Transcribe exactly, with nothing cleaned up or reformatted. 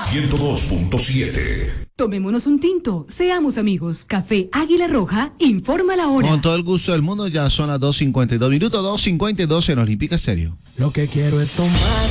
ciento dos punto siete. Tomémonos un tinto, seamos amigos. Café Águila Roja, informa la hora. Con todo el gusto del mundo, ya son las dos cincuenta y dos minutos, dos cincuenta y dos en Olímpica Estéreo. Lo que quiero es tomar